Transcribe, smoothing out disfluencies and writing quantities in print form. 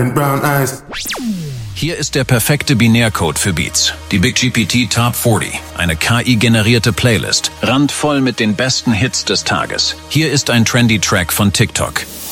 Brown eyes. Hier ist der perfekte Binärcode für Beats. Die Big GPT Top 40, eine KI-generierte Playlist, randvoll mit den besten Hits des Tages. Hier ist ein trendy Track von TikTok.